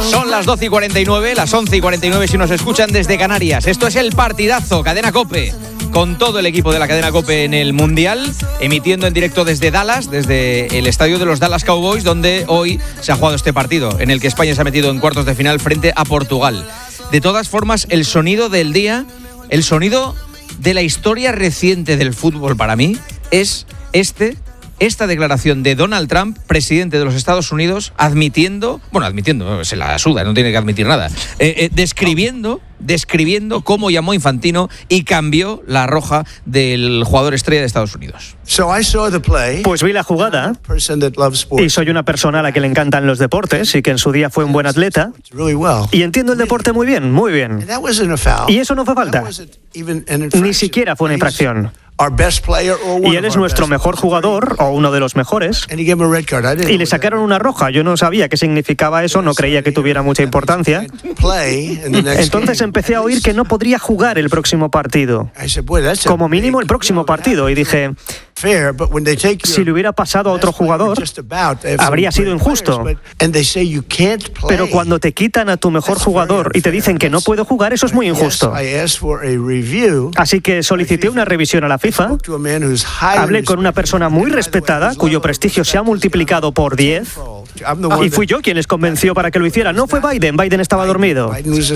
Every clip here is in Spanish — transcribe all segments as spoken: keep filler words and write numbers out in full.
Son las doce y cuarenta y nueve, las once y cuarenta y nueve si nos escuchan desde Canarias. Esto es el partidazo, Cadena COPE, con todo el equipo de la Cadena COPE en el Mundial, emitiendo en directo desde Dallas, desde el estadio de los Dallas Cowboys, donde hoy se ha jugado este partido, en el que España se ha metido en cuartos de final frente a Portugal. De todas formas, el sonido del día, el sonido de la historia reciente del fútbol para mí, es este... esta declaración de Donald Trump, presidente de los Estados Unidos, admitiendo, bueno, admitiendo, se la suda, no tiene que admitir nada, eh, eh, describiendo, describiendo cómo llamó Infantino y cambió la roja del jugador estrella de Estados Unidos. Pues vi la jugada y soy una persona a la que le encantan los deportes y que en su día fue un buen atleta y entiendo el deporte muy bien, muy bien. Y eso no fue falta, ni siquiera fue una infracción. Y él es nuestro mejor jugador, o uno de los mejores, y le sacaron una roja. Yo no sabía qué significaba eso, no creía que tuviera mucha importancia. Entonces empecé a oír que no podría jugar el próximo partido, como mínimo el próximo partido, y dije, si le hubiera pasado a otro jugador, habría sido injusto. Pero cuando te quitan a tu mejor jugador y te dicen que no puedo jugar, eso es muy injusto. Así que solicité una revisión a la FIFA, hablé con una persona muy respetada, cuyo prestigio se ha multiplicado por diez, y fui yo quien les convenció para que lo hiciera. No fue Biden, Biden estaba dormido.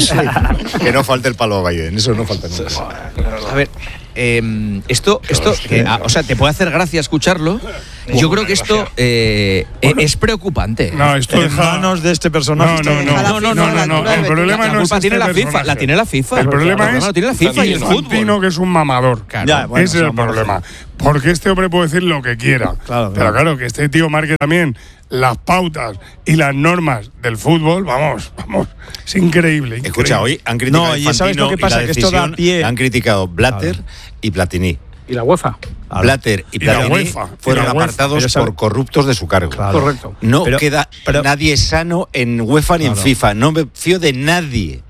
Que no falte el palo a Biden, eso no falta nada. A ver, eh, esto, esto eh, o sea, te puede hacer gracia escucharlo. Yo creo que esto eh, es preocupante. No, esto en manos de este personaje. No, no, no, no, no, no, no. El problema la no es culpa tiene este la FIFA, personaje. la tiene la FIFA. El problema claro, es no, tiene la FIFA y el Infantino, fútbol. que es un mamador. Claro. Ya, bueno, ese es el problema. Porque este hombre puede decir lo que quiera. Claro, pero claro. claro, que este tío marque también las pautas y las normas del fútbol, vamos, vamos, es increíble. increíble. Escucha, hoy han criticado No, a y Infantino ¿sabes lo que pasa? y la Que esto da decisión, pie- han criticado Blatter Claro. y Platini. Y la UEFA. Claro. Blatter y Y la Platini UEFA, y fueron la UEFA. apartados Pero sabe- por corruptos de su cargo. Claro. Correcto. No Pero- queda pero- nadie sano en UEFA ni Claro. en FIFA. No me fío de nadie.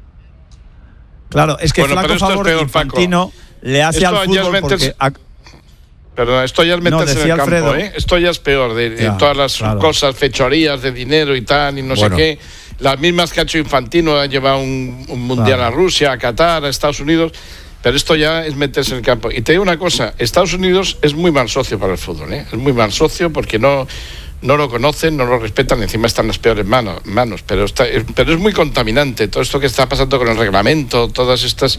Claro, es que Bueno, pero flaco esto es favor peor, Infantino le hace Esto al ya es fútbol meterse- porque... a- Perdón, esto ya es No, meterse en decía el campo, Alfredo. ¿eh? Esto ya es peor, de, de Ya, todas las claro. cosas, fechorías de dinero y tal, y no Bueno. sé qué. Las mismas que ha hecho Infantino, ha llevado un, un mundial Claro. a Rusia, a Qatar, a Estados Unidos, pero esto ya es meterse en el campo. Y te digo una cosa, Estados Unidos es muy mal socio para el fútbol, ¿eh? Es muy mal socio porque no... no lo conocen, no lo respetan, encima están en las peores manos, manos pero, está, pero es muy contaminante todo esto que está pasando con el reglamento, todas estas...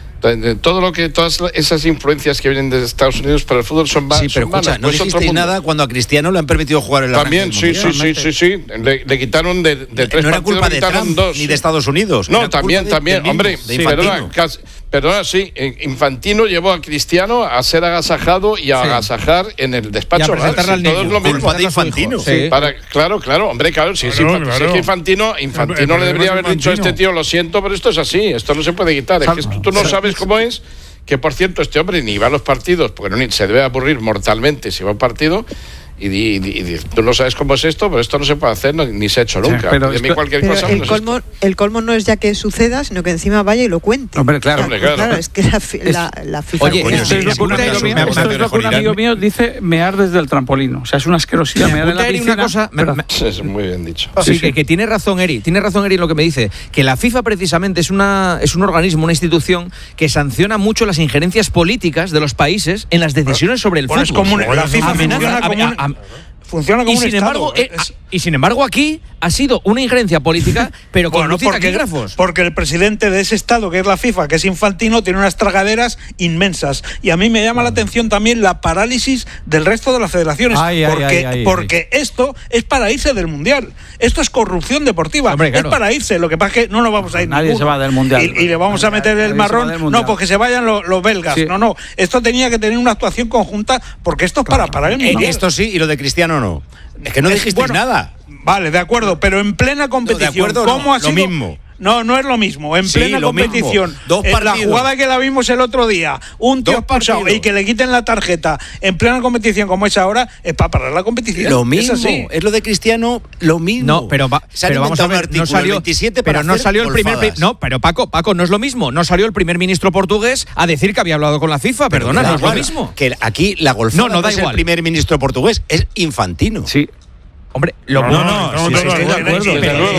Todo lo que, todas esas influencias que vienen de Estados Unidos para el fútbol son, Sí, pero son malas. escucha, no pues otro dijisteis mundo. nada cuando a Cristiano le han permitido jugar en la También, sí, sí, sí, sí, sí. Le, le quitaron de, de tres No era partidos, culpa le de quitaron Trump dos. ni de Estados Unidos. No, Era también, culpa de- también. del Hombre, mismo, de sí, Infantino. perdona, casi- perdona, sí. eh, Infantino llevó a Cristiano a ser agasajado y a Sí. agasajar en el despacho. Y a presentarle Rals, al y todo niño. es lo mismo. Culpa de Infantino. Sí. Para, claro, claro, hombre, claro, sí, sí, Claro, Infantino, claro. si es que Infantino, Infantino El problema le debería es haber dicho a este Infantino. tío, lo siento, pero esto es así, esto no se puede quitar. Es que esto- tú no sabes cómo es, que por cierto, este hombre ni va a los partidos, porque no, ni- se debe aburrir mortalmente si va a un partido. Y, di- y di- y di- tú no sabes cómo es esto, pero esto no se puede hacer no- ni se ha hecho nunca. pero de mí esto- cualquier Pero cosa el menos colmo, esto. el colmo no es ya que suceda, sino que encima vaya y lo cuente. Hombre, claro. Hombre, claro. es que la, fi- la, la FIFA... Oye, Coño, Esto es lo que un amigo mío- esto es lo que un amigo mío dice mear desde el trampolín. O sea, es una asquerosidad mear en la Apunta, Eri, piscina. una cosa, me- pero- me- Es muy bien dicho. Sí, que, que tiene razón Eri, tiene razón Eri en lo que me dice, que la FIFA precisamente es una es un organismo, una institución que sanciona mucho las injerencias políticas de los países en las decisiones sobre el Bueno, es fútbol. como un- la FIFA Amenaza- funciona como un- a- a- Funciona como y un sin Estado. embargo, eh, Es- a- y sin embargo aquí ha sido una injerencia política, pero con Bueno, luz y porque, taquígrafos. porque el presidente de ese estado, que es la FIFA, que es Infantino, tiene unas tragaderas inmensas. Y a mí me llama la atención también la parálisis del resto de las federaciones. Ay, ay, porque ay, ay, porque esto es para irse del Mundial. Esto es corrupción deportiva. Hombre, claro. Es para irse. Lo que pasa es que no nos vamos a ir Nadie ninguno. se va del Mundial. Y, y le vamos a meter Nadie el se va marrón. del Mundial. No, porque se vayan los, los belgas. Sí. No, no. Esto tenía que tener una actuación conjunta porque esto es para parar el Eh, Mundial. esto sí, y lo de Cristiano no. Es que no Es- dijisteis bueno, nada. Vale, de acuerdo, pero en plena competición, acuerdo no, ¿cómo ha lo sido? mismo. No, no es lo mismo. En Sí, plena lo mismo. competición, Dos en la partidos. jugada que la vimos el otro día, un tío Dos expulsado partidos. y que le quiten la tarjeta en plena competición como es ahora, es para parar la competición. Lo Es mismo. así. Es, lo de Cristiano, lo mismo. No, pero, va- Se han pero vamos a inventado un ver, artículo, no salió, el veintisiete para pero no hacer salió el primer, golfadas. no, pero Paco, Paco, no es lo mismo, no salió el primer ministro portugués a decir que había hablado con la FIFA, perdona, Da no es lo igual, mismo. Que aquí la golfada No, no da es igual. el primer ministro portugués, es Infantino. Sí. Hombre, lo no, no, no, sí, sí, estoy de acuerdo.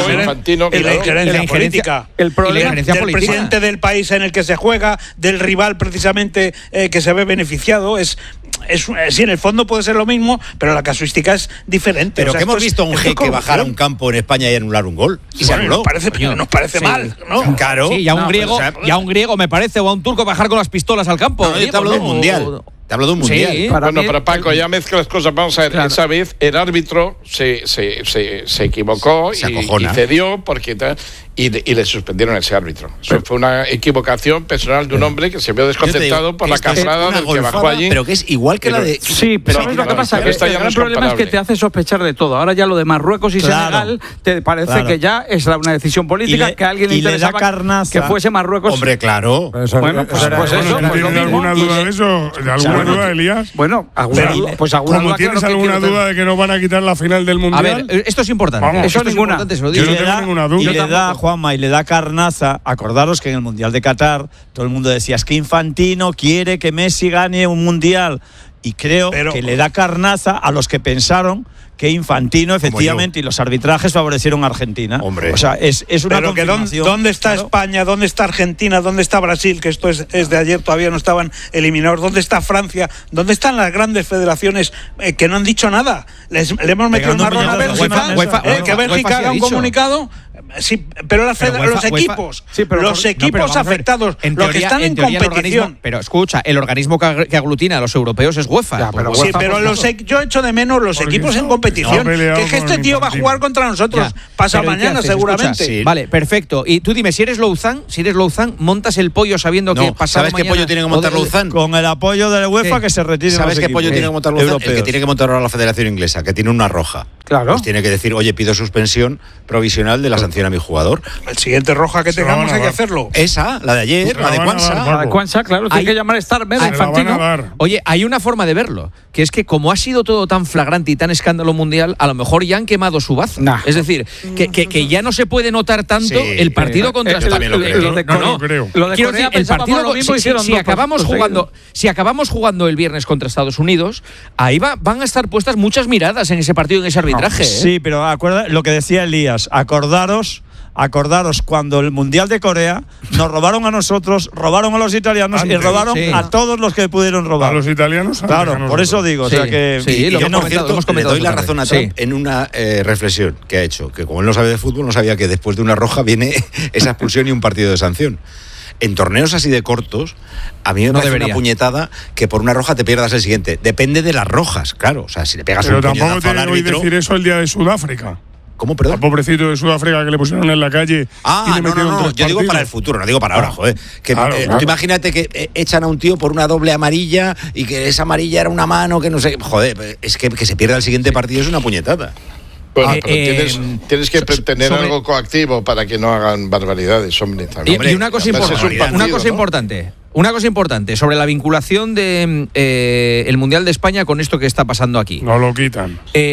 Y la injerencia política. El problema del presidente del país en el que se juega, del rival precisamente eh, que se ve beneficiado, es, es, sí, en el fondo puede ser lo mismo, pero la casuística es diferente. Pero o sea, que hemos es, visto a un jeque bajar a un campo en España y anular un gol. Y se anuló. Nos parece, Coño, nos parece sí. mal, ¿no? Claro. Sí, y a un no, griego, pero, o sea, y a un griego me parece, o a un turco bajar con las pistolas al campo. No, yo te hablo de un mundial. Te hablo de un mundial. Sí, bueno, mí, pero Paco, ya mezclas cosas. Vamos a ver, claro. Esa vez el árbitro se, se, se, se equivocó se y, y cedió porque y, y le suspendieron a ese árbitro. Eso pero, fue una equivocación personal de un hombre que se vio desconcertado por la casada del que bajó allí. Pero que es igual que pero, la de... Sí, pero ¿sabes lo que pasa? Que el gran problema es que te hace sospechar de todo. Ahora ya lo de Marruecos y claro, Senegal te parece claro. que ya es una decisión política le, que a alguien le interesaba que fuese Marruecos. Hombre, claro. Eso, bueno, pues, eso, pues eso. ¿Tienes pues alguna duda de eso? ¿De alguna duda, Elías? Bueno, alguna duda, pues alguna como duda, tienes claro, alguna duda de que no van a quitar la final del mundial. A ver, esto es importante. Vamos, eso es ninguna. Importante, se lo digo. Yo no tengo da, ninguna duda. Y le da, Juanma, y le da carnaza. Acordaros que en el Mundial de Qatar todo el mundo decía es que Infantino quiere que Messi gane un mundial. Y creo Pero, que le da carnaza a los que pensaron que Infantino, efectivamente, y los arbitrajes favorecieron a Argentina. Hombre. O sea, es, es una Pero que confirmación. ¿dónde, ¿Dónde está claro. España? ¿Dónde está Argentina? ¿Dónde está Brasil? Que esto es, es de ayer, todavía no estaban eliminados. ¿Dónde está Francia? ¿Dónde están las grandes federaciones eh, que no han dicho nada? Les, le hemos metido una ronda a Bélgica, UEFA, eh, que Bélgica haga un comunicado. Sí, pero, la fed, pero UEFA, los equipos, UEFA, sí, pero los por, equipos no, afectados, ver, los teoría, que están en, en competición. Pero escucha, el organismo que, que aglutina a los europeos es UEFA. Ya, pero sí, UEFA pero los, yo echo de menos los Porque equipos en competición. No que, que este tío va a jugar contra nosotros. Ya, pasa mañana seguramente. Sí. Vale, perfecto. Y tú dime, si eres Louzán, si eres Louzán, montas el pollo sabiendo no, que pasado ¿sabes qué pollo tiene que montar Louzán? Con el apoyo de la UEFA sí. que se retire. ¿Sabes qué pollo tiene que montar Louzán? El que tiene que montar ahora la Federación Inglesa, que tiene una roja. Claro. Pues tiene que decir, oye, pido suspensión provisional de la sanción a mi jugador. El siguiente roja que tengamos hay que hacerlo. Esa, la de ayer, la de Cuansa. La de Cuansa, claro, hay, tiene que llamar a Starmer, a Infantino. Oye, hay una forma de verlo, que es que como ha sido todo tan flagrante y tan escándalo mundial, a lo mejor ya han quemado su baza. Nah. Es decir, que, que, que ya no se puede notar tanto sí, el partido eh, contra Yo también lo creo. Lo de Corea, no, no, creo. Lo de Quiero Corea decir, el partido lo mismo si, hicieron si, si acabamos jugando, si acabamos jugando el viernes contra Estados Unidos, ahí va, van a estar puestas muchas miradas en ese partido, en ese arbitraje. No, ¿eh? Sí, pero acuerda lo que decía Elías, acordaros Acordaros cuando el Mundial de Corea nos robaron a nosotros, robaron a los italianos Antes, y robaron sí. a todos los que pudieron robar. A los italianos. Claro, por nosotros. Eso digo. Sí, o sea que sí, y, lo y yo no, cierto, hemos le doy la razón a Trump sí. en una eh, reflexión que ha hecho, que como él no sabe de fútbol, no sabía que después de una roja viene esa expulsión y un partido de sanción. En torneos así de cortos, a mí me no parece debería. una puñetada que por una roja te pierdas el siguiente. Depende de las rojas, claro. O sea, si le pegas Pero un puñetazo al árbitro... Pero tampoco te decir eso el día de Sudáfrica. ¿Cómo, perdón? Al pobrecito de Sudáfrica que le pusieron en la calle. Ah, y le no, no, no. Yo partidos. digo para el futuro, no digo para ah, ahora, joder. Que claro, eh, claro. Tú imagínate que eh, echan a un tío por una doble amarilla y que esa amarilla era una mano, que no sé. Joder, es que, que se pierda el siguiente partido es una puñetada. Bueno, pero eh, tienes, tienes que so, tener sobre... algo coactivo para que no hagan barbaridades, hombre. También. Y, hombre, y una cosa, importante, un partido, una cosa ¿no? importante. Una cosa importante sobre la vinculación de eh, el Mundial de España con esto que está pasando aquí. No lo quitan.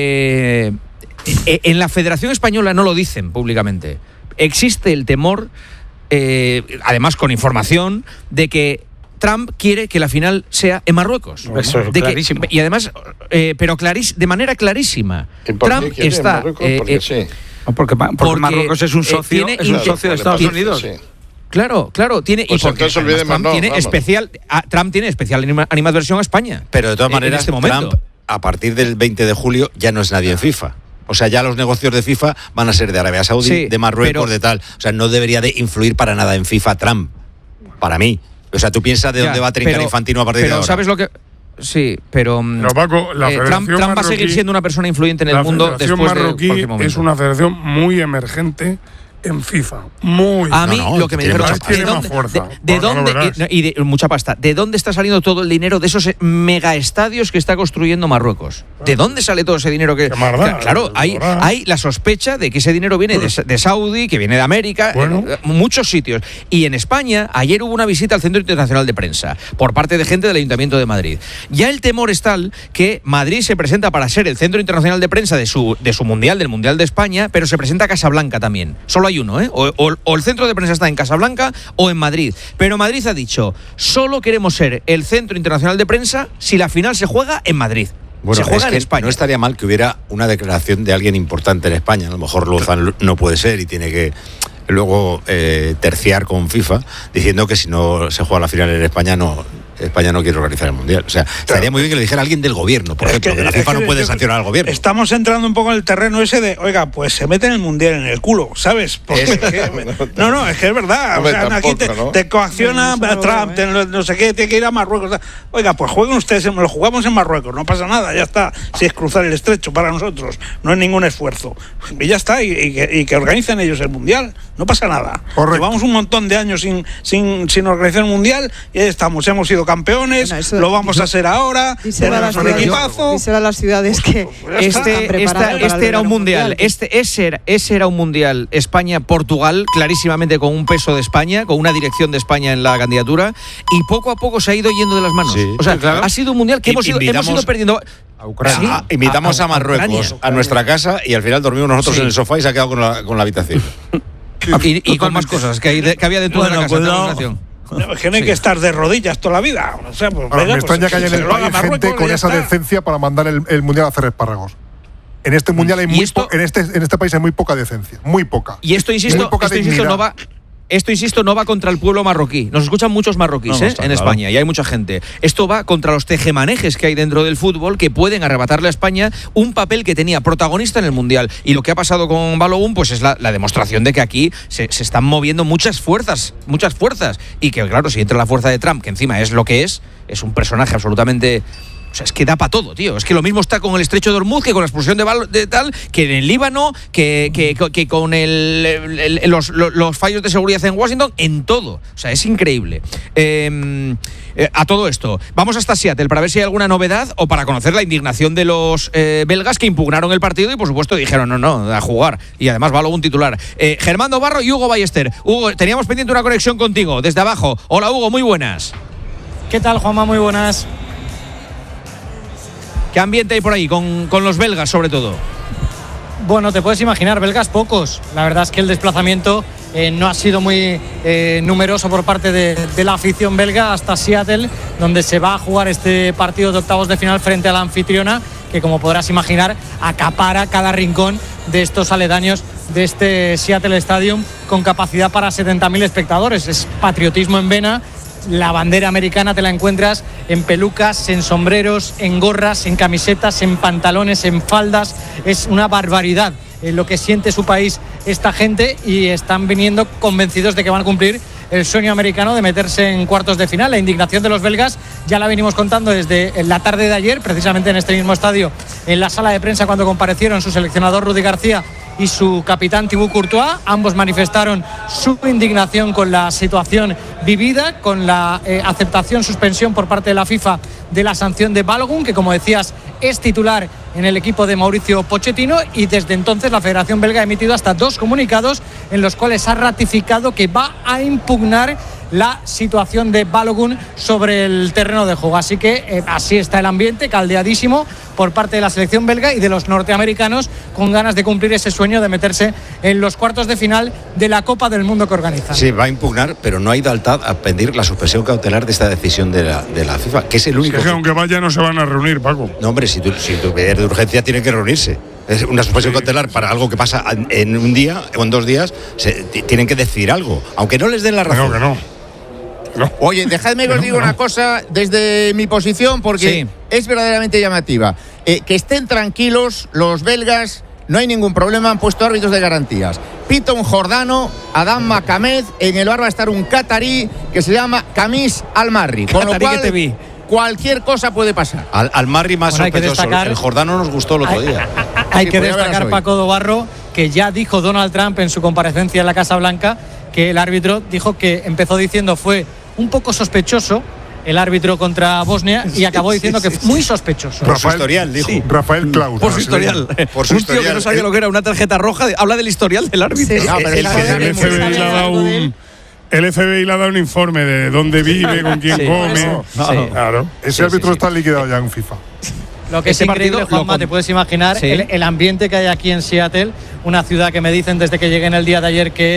Eh, en la Federación Española no lo dicen públicamente. Existe el temor, eh, además con información, de que Trump quiere que la final sea en Marruecos. Eso es de clarísimo. Que, y además, eh, pero clarís, de manera clarísima. Trump está... Eh, porque, sí. porque, porque, porque Marruecos es un socio, eh, es un socio de Estados tiene, Unidos. Sí. Claro, claro, tiene pues y porque Trump, no, tiene especial, a, Trump tiene especial anima, animadversión a España. Pero de todas maneras, este Trump a partir del veinte de julio ya no es nadie en FIFA. O sea, ya los negocios de FIFA van a ser de Arabia Saudí, sí, de Marruecos, pero, de tal. O sea, no debería de influir para nada en FIFA Trump, para mí. O sea, tú piensas de ya, dónde va a trincar pero, Infantino a partir pero de ahora. ¿Sabes lo que...? Sí, pero, pero Paco, la eh, Trump, Trump va a seguir siendo una persona influyente en el mundo después marroquí de cualquier es una federación muy emergente en FIFA, muy. A mí no, no, lo que me dijeron es ¿de dónde, de, de dónde y, y de mucha pasta, ¿de dónde está saliendo todo el dinero de esos megaestadios que está construyendo Marruecos? ¿De dónde sale todo ese dinero que mardá, claro, hay hay la sospecha de que ese dinero viene de, de Saudi, que viene de América, bueno. eh, muchos sitios. Y en España ayer hubo una visita al Centro Internacional de Prensa por parte de gente del Ayuntamiento de Madrid. Ya el temor es tal que Madrid se presenta para ser el Centro Internacional de Prensa de su de su mundial, del Mundial de España, pero se presenta a Casablanca también. Solo hay uno, ¿eh? O, o, o el centro de prensa está en Casablanca o en Madrid. Pero Madrid ha dicho, solo queremos ser el Centro Internacional de Prensa si la final se juega en Madrid. Bueno, se juega es en que España. No estaría mal que hubiera una declaración de alguien importante en España. A lo mejor Lozán no puede ser y tiene que luego eh, terciar con FIFA diciendo que si no se juega la final en España no España no quiere organizar el Mundial. O sea, claro, estaría muy bien que lo dijera alguien del gobierno, por ejemplo, que, que la FIFA que, no puede sancionar al gobierno. Estamos entrando un poco en el terreno ese de, oiga, pues se meten el Mundial en el culo, ¿sabes? Porque es que, no, no, es que es verdad. Hombre, o sea, tampoco, aquí te, ¿no? te coacciona no, no, Trump, te, no sé qué, tiene que ir a Marruecos. Oiga, pues jueguen ustedes, lo jugamos en Marruecos, no pasa nada, ya está. Si es cruzar el estrecho para nosotros, no es ningún esfuerzo. Y ya está, y, y, que, y que organicen ellos el Mundial, no pasa nada. Correcto. Llevamos un montón de años sin, sin, sin organizar el Mundial y ahí estamos, hemos sido campeones. No, Eso, lo vamos a hacer ahora, tenemos un equipazo. Díselo a las ciudades que este, esta, este era un mundial, este ese era, ese era un mundial España-Portugal, clarísimamente con un peso de España, con una dirección de España en la candidatura, y poco a poco se ha ido yendo de las manos. Sí, o sea, claro. Ha sido un mundial que hemos ido, hemos ido perdiendo. A Ucrania. Sí, invitamos a, a, a Marruecos a, a nuestra casa y al final dormimos nosotros sí. en el sofá y se ha quedado con la, con la habitación. y, y con más cosas que, hay de, que había dentro bueno, de la casa. Pues no. No, es que no hay sí. que estar de rodillas toda la vida. O sea, pues, Ahora, venga, me extraña pues, que haya en el país gente con esa está. decencia para mandar el, el mundial a hacer espárragos. En este mundial hay muy esto, po- en este en este país hay muy poca decencia, muy poca. Y esto insisto, esto, insisto no va Esto, insisto, no va contra el pueblo marroquí. Nos escuchan muchos marroquíes no, no ¿eh? en claro. España y hay mucha gente. Esto va contra los tejemanejes que hay dentro del fútbol que pueden arrebatarle a España un papel que tenía protagonista en el Mundial. Y lo que ha pasado con Balogun pues es la, la demostración de que aquí se, se están moviendo muchas fuerzas, muchas fuerzas. Y que, claro, si entra la fuerza de Trump, que encima es lo que es, es un personaje absolutamente... O sea, es que da para todo, tío. Es que lo mismo está con el estrecho de Hormuz que con la expulsión de, Bal- de tal, que en el Líbano, que, que, que con el, el, el, los, los fallos de seguridad en Washington, en todo. O sea, es increíble. Eh, eh, a todo esto, vamos hasta Seattle para ver si hay alguna novedad o para conocer la indignación de los eh, belgas que impugnaron el partido y, por supuesto, dijeron no, no, a jugar. Y además va luego un titular. Eh, Germán Barro y Hugo Ballester. Hugo, teníamos pendiente una conexión contigo desde abajo. Hola, Hugo, muy buenas. ¿Qué tal, Juanma? Muy buenas. ¿Qué ambiente hay por ahí con, con los belgas, sobre todo? Bueno, te puedes imaginar, belgas pocos. La verdad es que el desplazamiento eh, no ha sido muy eh, numeroso por parte de, de la afición belga hasta Seattle, donde se va a jugar este partido de octavos de final frente a la anfitriona, que, como podrás imaginar, acapara cada rincón de estos aledaños de este Seattle Stadium, con capacidad para setenta mil espectadores. Es patriotismo en vena. La bandera americana te la encuentras en pelucas, en sombreros, en gorras, en camisetas, en pantalones, en faldas. Es una barbaridad eh, lo que siente su país esta gente, y están viniendo convencidos de que van a cumplir el sueño americano de meterse en cuartos de final. La indignación de los belgas ya la venimos contando desde la tarde de ayer, precisamente en este mismo estadio, en la sala de prensa, cuando comparecieron su seleccionador Rudy García y su capitán Thibaut Courtois. Ambos manifestaron su indignación con la situación vivida, con la eh, aceptación, suspensión por parte de la FIFA de la sanción de Balogun, que, como decías, es titular en el equipo de Mauricio Pochettino, y desde entonces la Federación Belga ha emitido hasta dos comunicados en los cuales ha ratificado que va a impugnar la situación de Balogun sobre el terreno de juego. Así que eh, así está el ambiente, caldeadísimo por parte de la selección belga y de los norteamericanos, con ganas de cumplir ese sueño de meterse en los cuartos de final de la Copa del Mundo que organizan. Sí, va a impugnar, pero no ha ido al T A D a pedir la suspensión cautelar de esta decisión de la, de la FIFA, que es el único... Es que aunque vaya no se van a reunir, Paco. No, hombre, si tú, si tú pides de urgencia tienen que reunirse. Es una suspensión sí. cautelar para algo que pasa en un día o en dos días, se, t- tienen que decir algo, aunque no les den la razón. No, que no. No. Oye, dejadme que os diga una cosa desde mi posición, porque sí. es verdaderamente llamativa. Eh, que estén tranquilos los belgas, no hay ningún problema, han puesto árbitros de garantías. Pita un jordano, Adam Macamed, en el bar va a estar un catarí que se llama Kamis Al-Marri. Con lo cual, que te vi. cualquier cosa puede pasar. Al, al Marri más bueno, sospechoso. Destacar, el jordano nos gustó el otro hay, día. Hay sí, que destacar, Paco Dobarro, que ya dijo Donald Trump en su comparecencia en la Casa Blanca que el árbitro dijo que empezó diciendo fue un poco sospechoso el árbitro contra Bosnia y acabó diciendo sí, sí, que fue muy sospechoso. Por su historial, dijo. Sí. Rafael Claus. Por su historial. Por su un historial. tío que no sabía lo que era una tarjeta roja, habla del historial del árbitro. Sí, no, pero el, el, el F B I le ha dado un... El F B I le ha dado un informe de dónde vive, con quién sí, come. No, sí. Claro. Ese sí, árbitro sí, está liquidado ya en FIFA. Lo que Ese es increíble, Juanma, con... te puedes imaginar ¿Sí? el, el ambiente que hay aquí en Seattle, una ciudad que me dicen desde que llegué en el día de ayer que es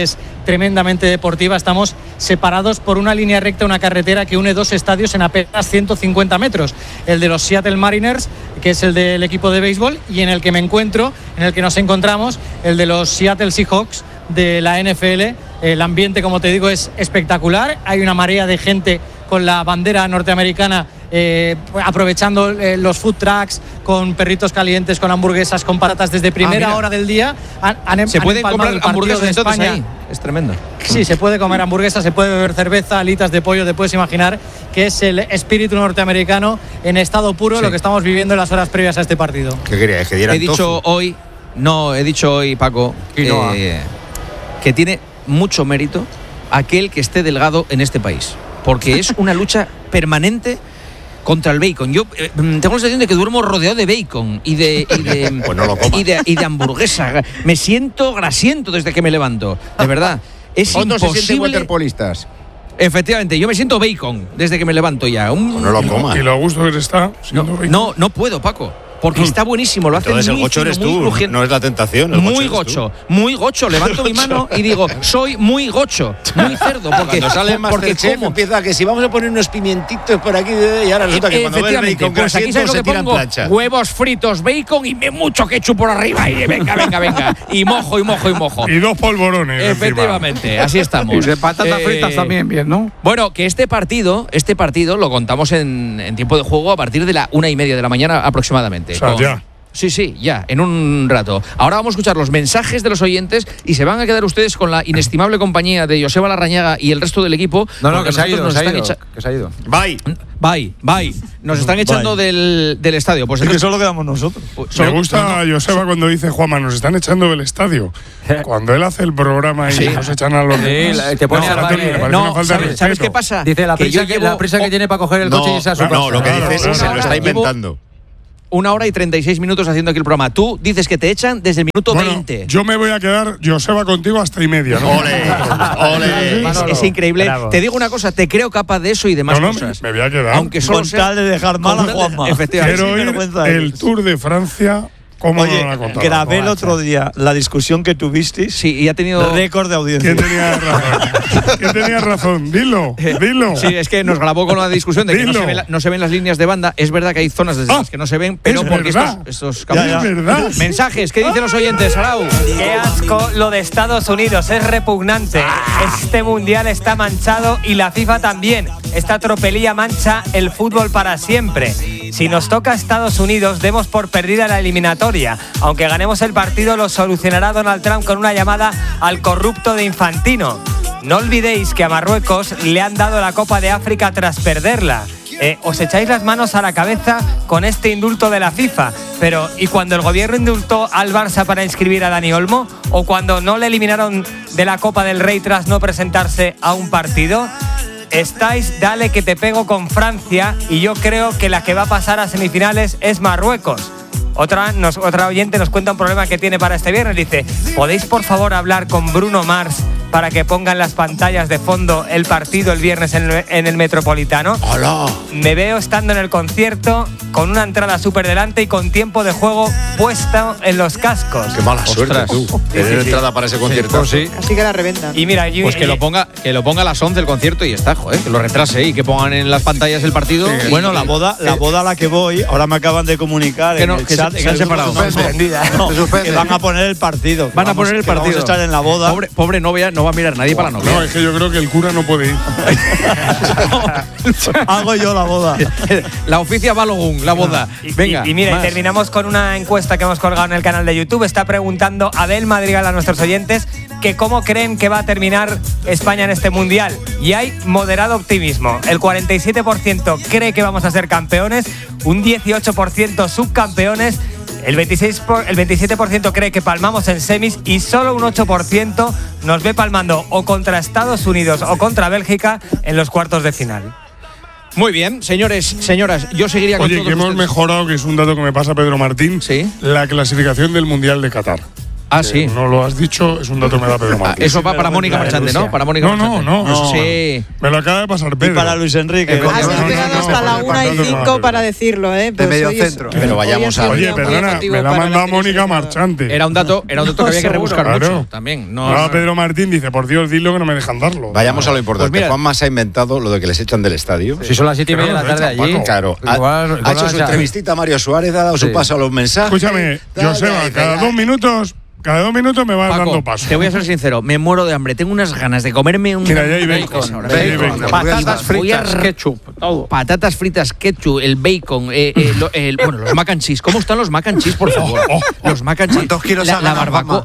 tremendamente deportiva. Estamos separados por una línea recta, una carretera que une dos estadios en apenas ciento cincuenta metros. El de los Seattle Mariners, que es el del equipo de béisbol, y en el que me encuentro, en el que nos encontramos, el de los Seattle Seahawks de la N F L. El ambiente, como te digo, es espectacular. Hay una marea de gente con la bandera norteamericana, eh, aprovechando eh, los food trucks, con perritos calientes, con hamburguesas, con patatas desde primera ah, hora del día. Han, han, se han pueden comprar hamburguesas de entonces España. Ahí. Es tremendo. Sí, se puede comer hamburguesas, se puede beber cerveza, alitas de pollo. Te puedes imaginar que es el espíritu norteamericano en estado puro, sí, lo que estamos viviendo en las horas previas a este partido. ¿Qué querías? ¿Que dieran He dicho tofu? hoy, no, he dicho hoy, Paco, eh, que tiene mucho mérito aquel que esté delgado en este país, porque es una lucha permanente contra el bacon. Yo eh, tengo la sensación de que duermo rodeado de bacon y de y de, pues no lo y de, y de hamburguesa. Me siento grasiento desde que me levanto, de verdad. Es Otros imposible. se sienten waterpolistas. Efectivamente, yo me siento bacon desde que me levanto ya. Un, pues no lo comas. Y lo gusto que está. No, no, no puedo, Paco. Porque está buenísimo, lo hace Entonces muy el gocho fino, eres muy tú, crujiente. no es la tentación. El Muy gocho, gocho, muy gocho. Levanto mi mano y digo, soy muy gocho, muy cerdo. Porque cuando sale porque Masterchef empieza que si vamos a poner unos pimientitos por aquí y ahora resulta que cuando ves bacon pues aquí grasiento se que tiran pongo plancha. Huevos fritos, bacon y me mucho ketchup por arriba y venga, venga, venga. Y mojo, y mojo, y mojo. Y dos polvorones. Efectivamente, encima. Así estamos. Y de patatas eh, fritas también bien, ¿no? Bueno, que este partido, este partido lo contamos en, en tiempo de juego a partir de la una y media de la mañana aproximadamente. O sea, con, ya. Sí, sí, ya, en un rato. Ahora vamos a escuchar los mensajes de los oyentes y se van a quedar ustedes con la inestimable compañía de Joseba Larrañaga y el resto del equipo. No, no, que se ha ido, nos se ha están ido, echa- que se ha ido. Bye. Bye, bye. Nos están echando del, del estadio. Pues Es que entonces- solo quedamos nosotros. Me solo- gusta a Joseba cuando dice, Juanma, nos están echando del estadio. Cuando él hace el programa y Sí. nos echan a los Sí, demás. la- te pone No, al me baile. parece No, una falta de ¿sabes, ¿sabes respeto. qué pasa? Dice la Que prisa yo que, llevo- la prisa que tiene para coger el No, coche y irse a su no, casa. lo que dice es Claro, se lo está claro. inventando. Una hora y treinta y seis minutos haciendo aquí el programa. Tú dices que te echan desde el minuto Bueno, veinte. yo me voy a quedar, Joseba, contigo hasta y media. ¿no? Ole, ole. Es, es increíble. Bravo. Te digo una cosa, te creo capaz de eso y de más No, no, me, cosas. me voy a quedar. Aunque solo Con sea- tal de dejar mal a con tal de- Juanma. Efectivamente. Quiero Sí, ir vergüenza el eres. Tour de Francia. ¿Cómo Oye, no lo ha contado? grabé el otro día la discusión que tuvisteis. Sí, y ha tenido. Récord de audiencia. ¿Quién tenía razón? ¿Quién tenía razón? Dilo, dilo. Sí, es que nos grabó con la discusión de que no Dilo. se, ve la- no se ven las líneas de banda. Es verdad que hay zonas desde Ah, las que no se ven, pero es porque verdad. estos, estos Ya, cambios. ya. Es verdad. Mensajes, ¿qué dicen los oyentes, Arau? Qué asco lo de Estados Unidos, es repugnante. Este mundial está manchado y la FIFA también. Esta tropelía mancha el fútbol para siempre. Si nos toca Estados Unidos, demos por perdida la eliminatoria. Aunque ganemos el partido, lo solucionará Donald Trump con una llamada al corrupto de Infantino. No olvidéis que a Marruecos le han dado la Copa de África tras perderla. Eh, os echáis las manos a la cabeza con este indulto de la FIFA. Pero, ¿y cuando el gobierno indultó al Barça para inscribir a Dani Olmo? ¿O cuando no le eliminaron de la Copa del Rey tras no presentarse a un partido? Estáis, dale que te pego con Francia, y yo creo que la que va a pasar a semifinales es Marruecos. Otra, nos, otra oyente nos cuenta un problema que tiene para este viernes. Dice, ¿podéis por favor hablar con Bruno Mars para que pongan las pantallas de fondo el partido el viernes en el, en el Metropolitano? ¡Hola! Me veo estando en el concierto con una entrada súper delante y con tiempo de juego puesto en los cascos. Qué mala suerte Ostras. tú. Tener Sí, sí, entrada para ese concierto. Sí. Así que la reventan. Y mira, y- Pues que y- lo ponga, que lo ponga a las once el concierto y ya está, joder, que lo retrase y que pongan en las pantallas el partido. y- Bueno, la boda, la boda a la que voy, ahora me acaban de comunicar Que en no, el que chat se- en se han el separado. grupo Suspendida. No, Se suspende. que van a poner el partido. Van a Vamos- poner el que partido. Vamos a estar en la boda. Pobre, pobre novia, no va a mirar nadie para la novia. No, es que yo creo que el cura no puede ir. Hago yo la boda. La oficia Balogun, la boda. Y, Venga. y, y mira, y más. terminamos con una encuesta que hemos colgado en el canal de YouTube. Está preguntando Abel Madrigal a nuestros oyentes que cómo creen que va a terminar España en este mundial. Y hay moderado optimismo. El cuarenta y siete por ciento cree que vamos a ser campeones, un dieciocho por ciento subcampeones, el, veintiséis por, el veintisiete por ciento cree que palmamos en semis y solo un ocho por ciento nos ve palmando o contra Estados Unidos o contra Bélgica en los cuartos de final. Muy bien, señores, señoras, yo seguiría con Oye, todos que hemos ustedes. mejorado, que es un dato que me pasa Pedro Martín, Sí. la clasificación del Mundial de Qatar. Ah, sí. No lo has dicho, es un dato que me da Pedro Martín. Ah, eso va para Mónica Marchante, ¿no? Para Mónica no, no, no, no. Sí. Me lo acaba de pasar Pedro. Y para Luis Enrique. Eh, Has esperado hasta la una y cinco para decirlo, ¿eh? Pues de medio centro. Pero vayamos a... Oye, perdona, me la ha mandado Mónica Marchante. Era un dato, era un dato que había que rebuscar claro. mucho también. No, no, no. Pedro Martín dice, por Dios, dilo que no me dejan darlo. Vayamos a lo importante. Pues Juanma se ha inventado lo de que les echan del estadio. Si son las siete y media de la tarde allí. Claro. Ha, igual, ha hecho su entrevistita a Mario Suárez, ha dado sí. su paso a los mensajes. Escúchame, Joseba, cada dos minutos... Cada dos minutos me vas Paco, dando paso. Te voy a ser sincero, me muero de hambre. Tengo unas ganas de comerme un. Mira, ya hay bacon. bacon. bacon. Patatas fritas, ketchup, todo. Patatas fritas, ketchup, el bacon, eh, eh, lo, el, bueno, los mac and cheese. ¿Cómo están los mac and cheese, por favor? Oh, oh, oh. Los mac and cheese. ¿Cuántos kilos la, la barbacoa.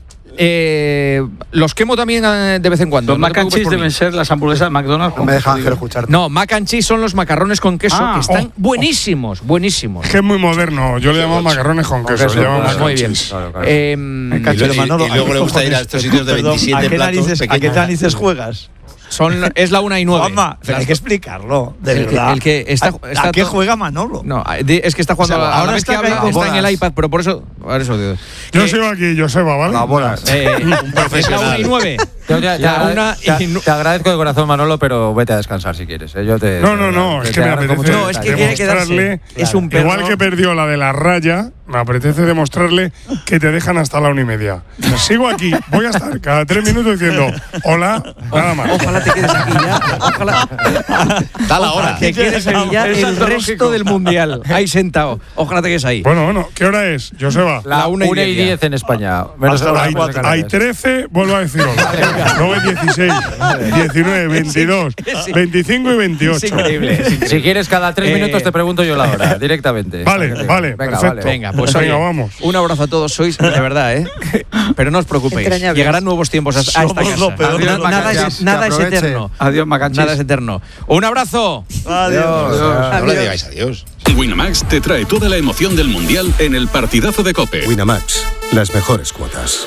Eh, los quemo también de vez en cuando. Los no mac and cheese deben ser las hamburguesas de McDonald's. No me deja Ángel escucharte. No, mac and cheese son los macarrones con queso ah, que están oh, buenísimos, buenísimos. Es que es muy moderno. Yo le llamo macarrones con queso. queso claro, claro, muy bien. Claro, claro. Eh, y, luego, Manolo, y, y luego le gusta ir a estos sitios de veintisiete ¿a qué platos narices, ¿A qué narices juegas? Son, es la una y nueve. Mamá, pero hay que explicarlo. De el, verdad. El que está, ¿A, está ¿A qué todo, juega Manolo? No, es que está jugando. O sea, ahora es que habla, está en el iPad, pero por eso. Por eso digo, yo sigo aquí, Joseba, ¿vale? Las bolas. Eh, un profesional. Es la una y nueve. Te, te, te, una te, y te agradezco de corazón, Manolo, pero vete a descansar si quieres. ¿eh? Yo te, no, no, no, es que me apetece. No, es que quiere quedarse. Es un perro. Igual que perdió la de la raya, me apetece demostrarle que te dejan hasta la una y media. Sigo aquí, voy a estar cada tres minutos diciendo hola, nada más. Ojalá te quedes aquí ya. Ojalá. Da la hora. Te quedes ahí ya el resto del mundial. Ahí sentado. Ojalá te quedes ahí. Bueno, bueno, ¿qué hora es, Joseba? La una y diez en España. Menos hay, hay trece, vuelvo a decir hola. Luego hay dieciséis, diecinueve, veintidós, veinticinco y veintiocho. Es increíble. Si quieres, cada tres minutos te pregunto yo la hora, directamente. Vale, vale, venga, perfecto. Vale. Venga, pues venga, oye, vamos. Un abrazo a todos, sois de verdad, ¿eh? Pero no os preocupéis. Llegarán nuevos tiempos a, a esta casa. Adiós, nada es, nada es eterno. Adiós, Macanchis. Nada es eterno. Un abrazo. Adiós. Adiós. No le digáis adiós. Winamax te trae toda la emoción del Mundial en el partidazo de COPE. Winamax, las mejores cuotas.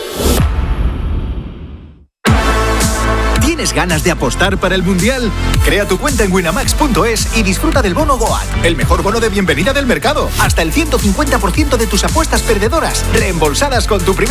¿Tienes ganas de apostar para el Mundial? Crea tu cuenta en winamax punto es y disfruta del bono Goat, el mejor bono de bienvenida del mercado. Hasta el ciento cincuenta por ciento de tus apuestas perdedoras reembolsadas con tu primer